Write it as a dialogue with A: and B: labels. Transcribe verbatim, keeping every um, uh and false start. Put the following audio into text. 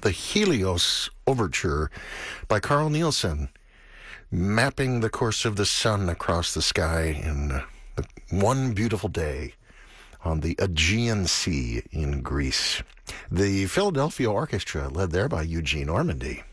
A: the Helios Overture by Carl Nielsen, mapping the course of the sun across the sky in uh, one beautiful day on the Aegean Sea in Greece. The Philadelphia Orchestra, led there by Eugene Ormandy.